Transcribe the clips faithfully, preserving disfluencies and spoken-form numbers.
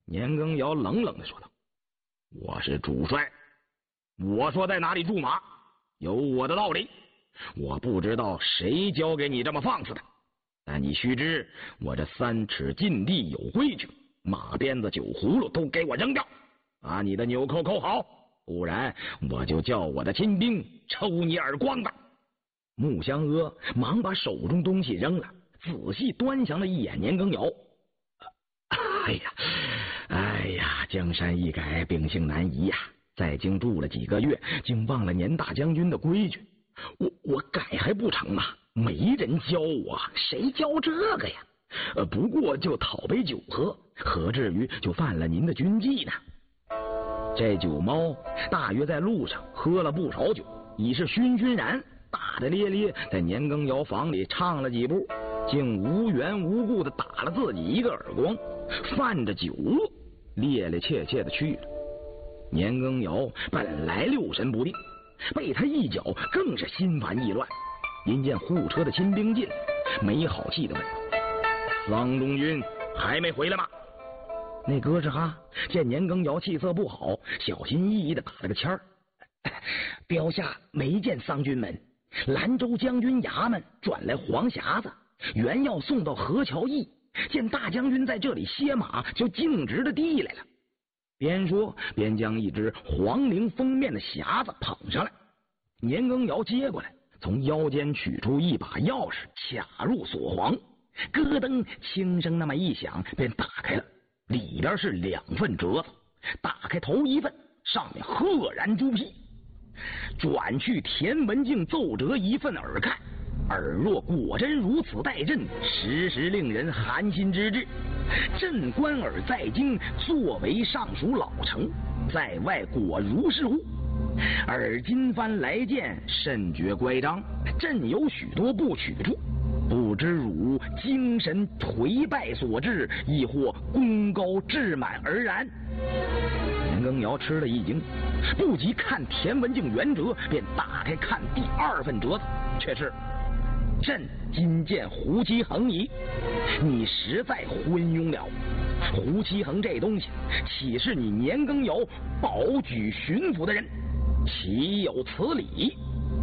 年羹尧冷冷地说道：“我是主帅，我说在哪里驻马，有我的道理。我不知道谁教给你这么放肆的，但你须知，我这三尺禁地有规矩，马鞭子、酒葫芦都给我扔掉，把你的纽扣扣好，不然我就叫我的亲兵抽你耳光子。”穆香阿忙把手中东西扔了，仔细端详了一眼年羹尧。哎呀，哎呀，江山易改，秉性难移呀、啊！在京住了几个月，竟忘了年大将军的规矩。我我改还不成吗？没人教我，谁教这个呀？呃，不过就讨杯酒喝，何至于就犯了您的军纪呢？这酒猫大约在路上喝了不少酒，已是醺醺然，大大咧咧在年羹尧房里唱了几步，竟无缘无故的打了自己一个耳光，泛着酒趔趔趄趄的去了。年羹尧本来六神不定，被他一脚更是心烦意乱。因见护车的亲兵进来，没好气的问：“桑中军还没回来吗？”那哥是哈见年羹尧气色不好，小心翼翼的打了个签儿：“标下没见桑军门，兰州将军衙门转来黄匣子，原要送到河桥驿，见大将军在这里歇马，就径直的递来了。”边说边将一只黄绫封面的匣子捧上来。年羹尧接过来，从腰间取出一把钥匙，卡入锁簧，咯噔轻声那么一响，便打开了。里边是两份折子，打开头一份，上面赫然朱批：“转去田文镜奏折一份耳看，尔若果真如此待朕，时时令人寒心之至。朕官尔在京，作为尚属老臣，在外果如是乎？尔今番来见，甚觉乖张，朕有许多不取处，不知汝精神颓败所致，亦或功高志满而然。”年羹尧吃了一惊，不及看田文镜原折，便打开看第二份折子，却是：“朕今见胡七恒矣，你实在昏庸了。胡七恒这东西，岂是你年羹尧保举巡抚的人？岂有此理！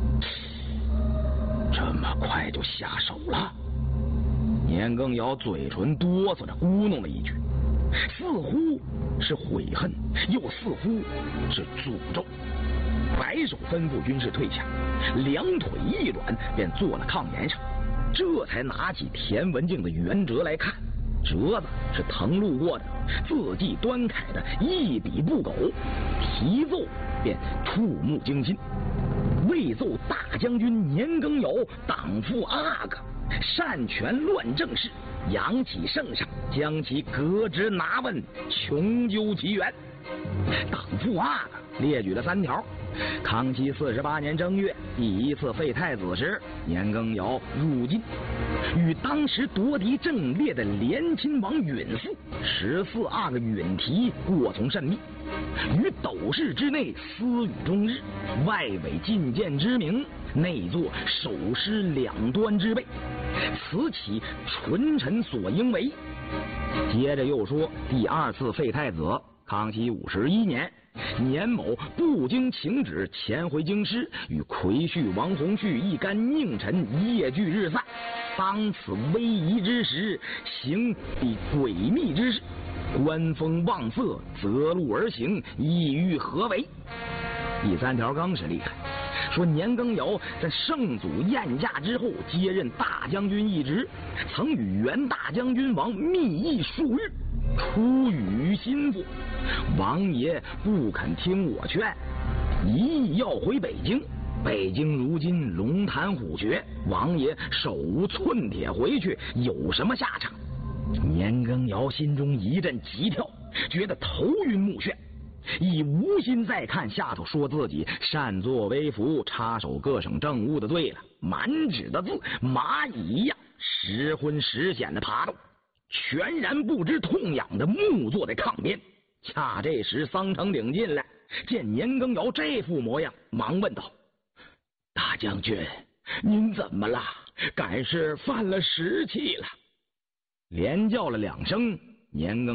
这么快就下手了？”年羹尧嘴唇哆嗦着咕哝了一句，似乎是悔恨，又似乎是诅咒。摆手吩咐军士退下，两腿一软，便坐了炕沿上，这才拿起田文镜的原折来看。折子是誊录过的，字迹端楷的，一笔不苟，题奏便触目惊心。未奏大将军年羹尧党父阿哥擅权乱政事，扬起圣上，将其革职拿问，穷究其源。党父阿哥列举了三条：康熙四十八年正月，第一次废太子时，年羹尧入晋，与当时夺嫡正烈的联亲王允父十四阿哥允提过从甚密，于斗室之内私语终日，外伪进谏之名，内作手施两端之辈，此起纯臣所应为。接着又说第二次废太子，康熙五十一年，年某不经请旨潜回京师，与魁婿王弘绪一干佞臣夜聚日散，当此危仪之时，行必诡秘之事，观风望色，择路而行，意欲何为？第三条更是厉害，说年羹尧在圣祖宴驾之后接任大将军一职，曾与元大将军王密议数日，出语心腹，王爷不肯听我劝，一意要回北京。北京如今龙潭虎穴，王爷手无寸铁回去，有什么下场？年羹尧心中一阵急跳，觉得头晕目眩，已无心再看下头说自己擅作威服，插手各省政务的罪了，满纸的字蚂蚁一样时昏时显的爬动，全然不知痛痒的木坐在炕边。恰这时桑成鼎进来，见年羹尧这副模样，忙问道：“大将军，您怎么了？敢是犯了时气了？”连叫了两声，年羹